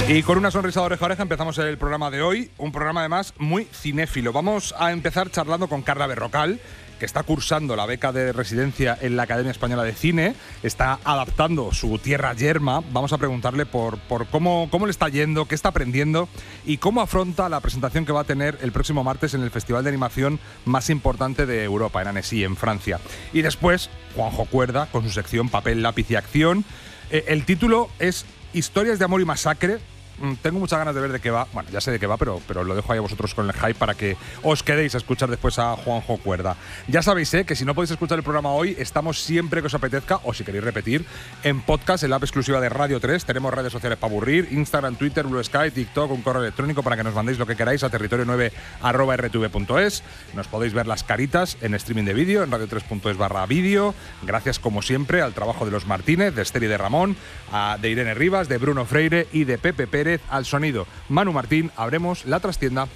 Y con una sonrisa de oreja a oreja empezamos el programa de hoy, un programa además muy cinéfilo. Vamos a empezar charlando con Carla Berrocal, que está cursando la beca de residencia en la Academia Española de Cine, está adaptando su Tierra Yerma. Vamos a preguntarle por cómo le está yendo, qué está aprendiendo y cómo afronta la presentación que va a tener el próximo martes en el festival de animación más importante de Europa, en Annecy, en Francia. Y después, Juanjo Cuerda, con su sección Papel, Lápiz y Acción. El título es Historias de amor y masacre. Tengo muchas ganas de ver de qué va. Bueno, ya sé de qué va, pero lo dejo ahí a vosotros con el hype para que os quedéis a escuchar después a Juanjo Cuerda. Ya sabéis que si no podéis escuchar el programa hoy, estamos siempre que os apetezca, o si queréis repetir, en podcast, en la app exclusiva de Radio 3. Tenemos redes sociales para aburrir, Instagram, Twitter, Blue Sky, TikTok, un correo electrónico para que nos mandéis lo que queráis a territorio9@rtv.es. Nos podéis ver las caritas en streaming de vídeo, en radio3.es/vídeo. Gracias, como siempre, al trabajo de los Martínez, de Esther y de Ramón, de Irene Rivas, de Bruno Freire y de Pepe Pérez. Al sonido, Manu Martín. Abremos la trastienda.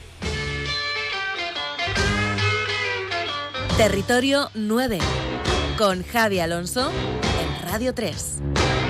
Territorio 9, con Javi Alonso en Radio 3.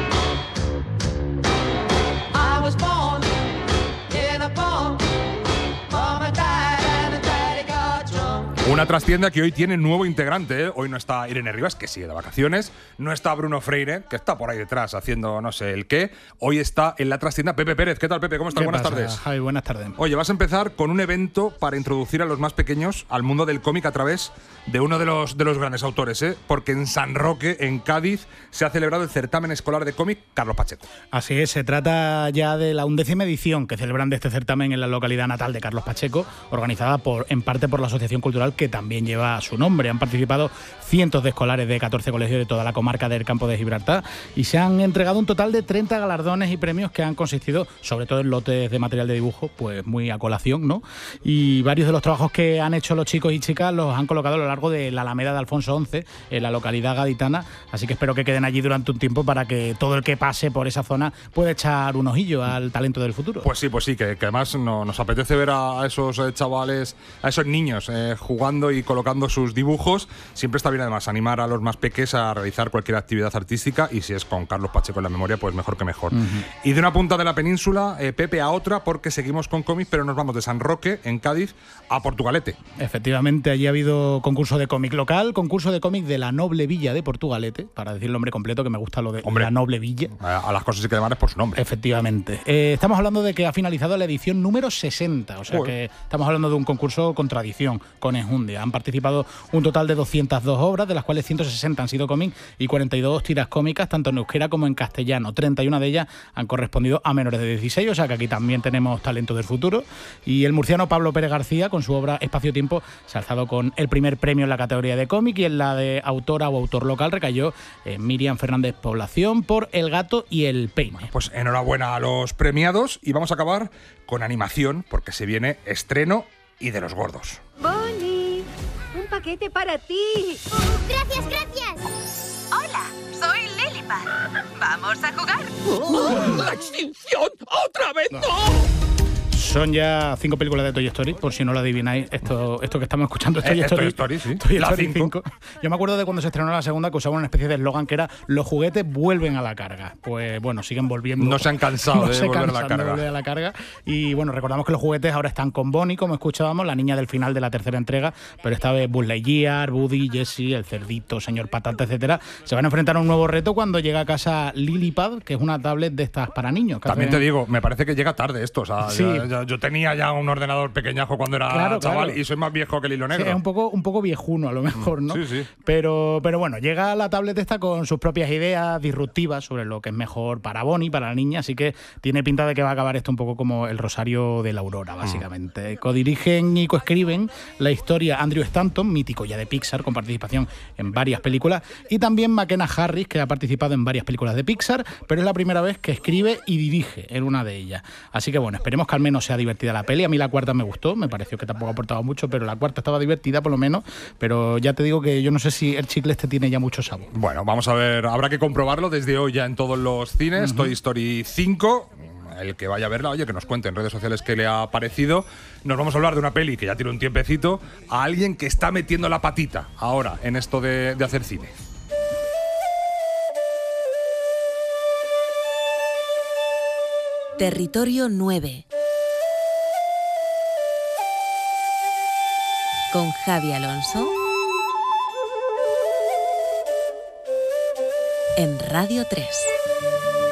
Una trastienda que hoy tiene nuevo integrante, ¿eh? Hoy no está Irene Rivas, que sigue de vacaciones. No está Bruno Freire, que está por ahí detrás haciendo no sé el qué. Hoy está en la trastienda Pepe Pérez. ¿Qué tal, Pepe? ¿Cómo estás? Buenas tardes. Javi, buenas tardes. Oye, vas a empezar con un evento para introducir a los más pequeños al mundo del cómic a través de uno de los grandes autores, ¿eh? Porque en San Roque, en Cádiz, se ha celebrado el certamen escolar de cómic Carlos Pacheco. Así es, se trata ya de la 11ª edición que celebran de este certamen en la localidad natal de Carlos Pacheco, organizada en parte por la Asociación Cultural que también lleva su nombre. Han participado cientos de escolares de 14 colegios de toda la comarca del Campo de Gibraltar y se han entregado un total de 30 galardones y premios que han consistido sobre todo en lotes de material de dibujo, pues muy a colación, ¿no? Y varios de los trabajos que han hecho los chicos y chicas los han colocado a lo largo de la Alameda de Alfonso XI, en la localidad gaditana, así que espero que queden allí durante un tiempo para que todo el que pase por esa zona pueda echar un ojillo al talento del futuro. Pues sí, que además nos apetece ver a esos chavales, a esos niños jugando y colocando sus dibujos. Siempre está bien además animar a los más peques a realizar cualquier actividad artística, y si es con Carlos Pacheco en la memoria, pues mejor que mejor. Y de una punta de la península, Pepe, a otra, porque seguimos con cómics, pero nos vamos de San Roque, en Cádiz, a Portugalete. Efectivamente, allí ha habido concurso de cómic local, concurso de cómic de la Noble Villa de Portugalete, para decir el nombre completo, que me gusta lo de la Noble Villa. A las cosas hay que llamarles por su nombre. Efectivamente. Estamos hablando de que ha finalizado la edición número 60, o sea que estamos hablando de un concurso con tradición, con enjundia. Han participado un total de 202 obras, de las cuales 160 han sido cómics y 42 tiras cómicas, tanto en euskera como en castellano. 31 de ellas han correspondido a menores de 16, o sea que aquí también tenemos talento del futuro. Y el murciano Pablo Pérez García, con su obra Espacio-Tiempo, se ha alzado con el primer premio en la categoría de cómic, y en la de autora o autor local recayó Miriam Fernández Población por El gato y el peine. Bueno, pues enhorabuena a los premiados, y vamos a acabar con animación, porque se viene estreno y de los gordos. Bonnie, un paquete para ti. ¡Gracias, gracias! Hola, soy Lilipad. ¿Vamos a jugar? ¡La extinción! ¡Otra vez no! Son ya 5 películas de Toy Story, por si no lo adivináis. Esto que estamos escuchando es Toy Story. Sí. Toy Story 5. Yo me acuerdo de cuando se estrenó la segunda, que usaban una especie de eslogan que era: los juguetes vuelven a la carga. Pues bueno, siguen volviendo. No se han cansado de volver a la carga. Y bueno, recordamos que los juguetes ahora están con Bonnie, como escuchábamos, la niña del final de la tercera entrega, pero esta vez Buzz Lightyear, Woody, Jessie, el cerdito, señor Patata, etcétera, se van a enfrentar a un nuevo reto cuando llega a casa Lilipad, que es una tablet de estas para niños. También te digo, me parece que llega tarde esto. O sea, sí. Yo tenía ya un ordenador pequeñajo cuando era chaval, y soy más viejo que el hilo negro. Sí, es un poco viejuno a lo mejor, ¿no? Sí. Pero bueno, llega la tablet esta con sus propias ideas disruptivas sobre lo que es mejor para Bonnie, para la niña, así que tiene pinta de que va a acabar esto un poco como el Rosario de la Aurora, básicamente. Codirigen y coescriben la historia Andrew Stanton, mítico ya de Pixar, con participación en varias películas, y también McKenna Harris, que ha participado en varias películas de Pixar, pero es la primera vez que escribe y dirige en una de ellas. Así que bueno, esperemos que al menos sea divertida la peli. A mí la cuarta me gustó, me pareció que tampoco aportaba mucho, pero la cuarta estaba divertida por lo menos. Pero ya te digo que yo no sé si el chicle este tiene ya mucho sabor. Bueno, vamos a ver, habrá que comprobarlo desde hoy ya en todos los cines. Toy Story 5. El que vaya a verla, oye, que nos cuente en redes sociales qué le ha parecido. Nos vamos a hablar de una peli que ya tiene un tiempecito, a alguien que está metiendo la patita ahora en esto de hacer cine. Territorio 9. Con Javi Alonso. En Radio 3.